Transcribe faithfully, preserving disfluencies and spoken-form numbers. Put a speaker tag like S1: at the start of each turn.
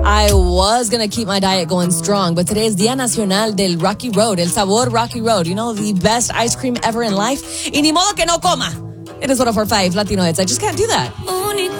S1: I was going to keep my diet going strong, but today is Día Nacional del Rocky Road, el sabor Rocky Road. You know, the best ice cream ever in life. Y ni modo que no coma. It is one oh four point five Latino Hits. I just can't do that.